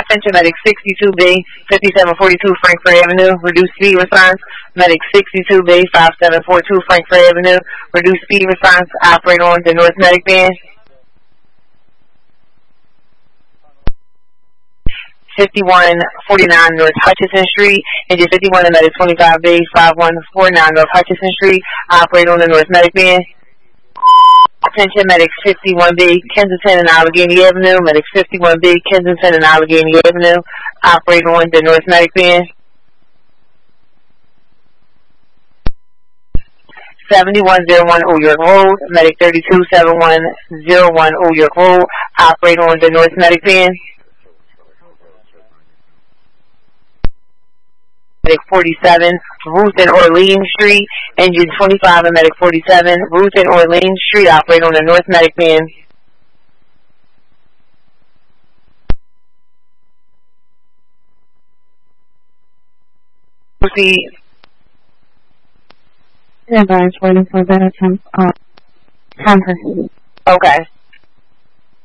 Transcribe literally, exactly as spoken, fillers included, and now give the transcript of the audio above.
Attention Medic sixty-two B, fifty-seven forty-two Frankfurt Avenue, reduced speed response. Medic sixty-two B, fifty-seven forty-two Frankfurt Avenue, reduced speed response. Operate on the North Medic band. fifty-one forty-nine North Hutchison Street, engine fifty-one and Medic twenty-five B, fifty-one forty-nine North Hutchison Street. Operate on the North Medic band. Attention Medic fifty-one B, Kensington and Allegheny Avenue, Medic fifty-one B, Kensington and Allegheny Avenue. Operate on the North Medic band. seventy-one oh one Old York Road, Medic thirty-two seventy-one oh one Old York Road. Operate on the North Medic band. Medic forty-seven, Ruth and Orleans Street, engine twenty-five and Medic forty-seven, Ruth and Orleans Street. Operate on the North Medic band. Proceed. Advise waiting for that attempt. Uh, from her. Okay.